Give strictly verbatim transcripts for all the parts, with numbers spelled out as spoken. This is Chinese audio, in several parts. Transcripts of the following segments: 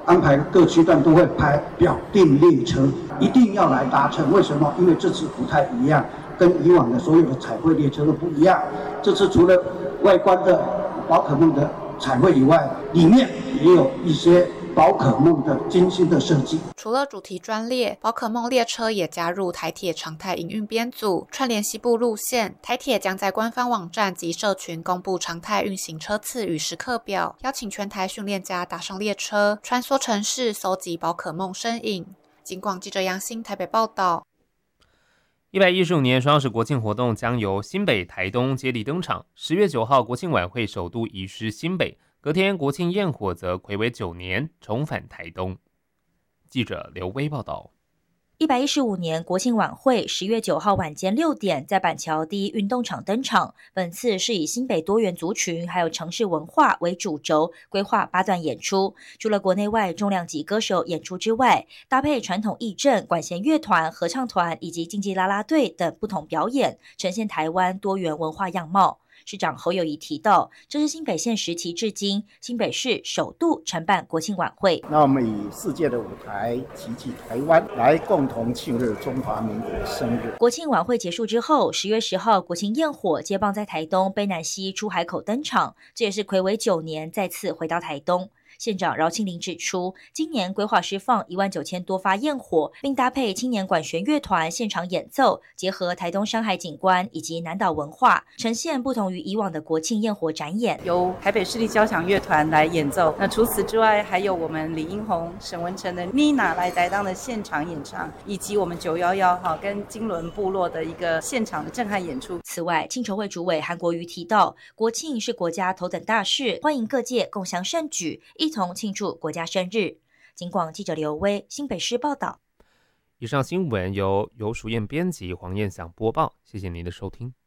安排各区段都会排表定列车，一定要来搭乘。为什么？因为这次不太一样，跟以往的所有的彩绘列车都不一样。这次除了外观的宝可梦的彩绘以外，里面也有一些宝可梦的精心的设计。 除了主题专列，宝可梦列车也加入台铁常态营运编组，串联西部路线。台铁将在官方网站及社群公布常态运行车次与时刻表，邀请全台训练家搭上列车，穿梭城市，搜集宝可梦身影。警广记者杨欣台北报道。 一百一十五年双十国庆活动将由新北、台东接力登场。十月九号国庆晚会首度移师新北，隔天国庆焰火则睽违九年重返台东。记者刘威报道。 一百一十五年国庆晚会十月九号晚间六点在板桥第一运动场登场。本次是以新北多元族群还有城市文化为主轴，规划八段演出。除了国内外重量级歌手演出之外，搭配传统艺阵、管弦乐团、合唱团以及竞技啦啦队等不同表演，呈现台湾多元文化样貌。市长侯友宜提到，这是新北县时期至今新北市首度承办国庆晚会。 那我们以世界的舞台齐聚台湾，来共同庆贺中华民国生日。 国庆晚会结束之后，十月十号国庆焰火接棒在台东卑南溪出海口登场，这也是睽违九年再次回到台东。县长饶庆林指出，今年规划释放一万九千多发焰火，并搭配青年管弦乐团现场演奏，结合台东山海景观以及南岛文化，呈现不同于以往的国庆焰火展演。 由台北市立交响乐团来演奏，那除此之外，还有我们李英宏、沈文成的妮娜来担当的现场演唱，以及我们九一一哈跟金轮部落的一个现场的震撼演出。 此外，庆筹会主委韩国瑜提到，国庆是国家头等大事，欢迎各界共襄盛举，一同庆祝国家生日。警广记者刘威新北市报道。 以上新闻由游淑燕编辑，黄燕祥播报，谢谢您的收听。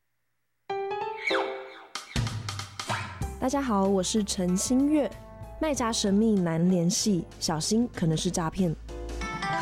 大家好，我是陈新月。卖家神秘难联系，小心可能是诈骗。